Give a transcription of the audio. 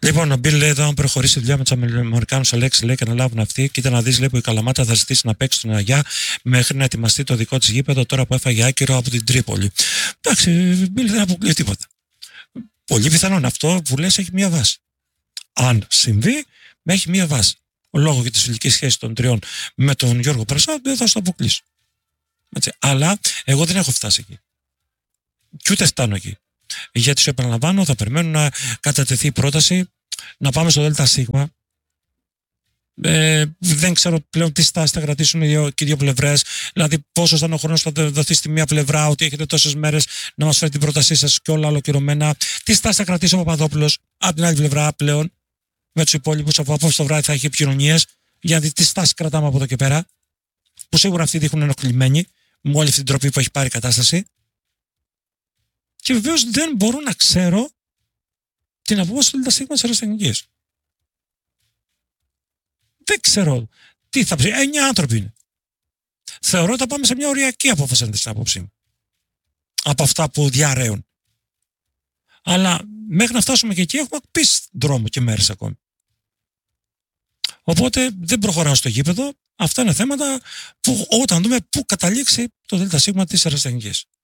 Λοιπόν, ο Μπιλ λέει εδώ: αν προχωρήσει η δουλειά με του Αμερικάνου Αλέξη, λέει, και να λάβουν αυτοί, κοίτα να δει, λέει, που η Καλαμάτα θα ζητήσει να παίξει στον Αγιά μέχρι να ετοιμαστεί το δικό τη γήπεδο τώρα που έφαγε άκυρο από την Τρίπολη. Εντάξει, Μπιλ δεν αποκλείει τίποτα. Πολύ πιθανόν αυτό που λες έχει μία βάση. Αν συμβεί, έχει μία βάση. Ο λόγο για τη φιλική σχέση των τριών με τον Γιώργο Πρασά δεν θα σου το αποκλείσω. Έτσι. Αλλά εγώ δεν έχω φτάσει εκεί. Και ούτε φτάνω εκεί. Γιατί σου επαναλαμβάνω, θα περιμένουν να κατατεθεί η πρόταση, να πάμε στο ΔΣ. Δεν ξέρω πλέον τι στάση θα κρατήσουν και οι δύο πλευρές. Δηλαδή, πόσο θα είναι ο χρόνος που θα δοθεί στη μία πλευρά, ότι έχετε τόσες μέρες να μας φέρει την πρότασή σας και όλα ολοκληρωμένα. Τι στάση θα κρατήσει ο Παπαδόπουλος από την άλλη πλευρά πλέον, με τους υπόλοιπους, από απόψε το βράδυ θα έχει επικοινωνίες. Γιατί τι στάση κρατάμε από εδώ και πέρα, που σίγουρα αυτοί δείχνουν ενοχλημένοι με όλη αυτή την τροπή που έχει πάρει η κατάσταση. Και βεβαίως δεν μπορώ να ξέρω την απόφαση του ΔΣ της αεραστεχνικής. Δεν ξέρω τι θα πει. 9 άνθρωποι είναι. Θεωρώ ότι θα πάμε σε μια οριακή απόφαση, αν στην άποψή μου. Από αυτά που διαρρέουν. Αλλά μέχρι να φτάσουμε και εκεί έχουμε πει δρόμο και μέρες ακόμη. Οπότε δεν προχωράω στο γήπεδο. Αυτά είναι θέματα που όταν δούμε πού καταλήξει το ΔΣ της αεραστεχνικής.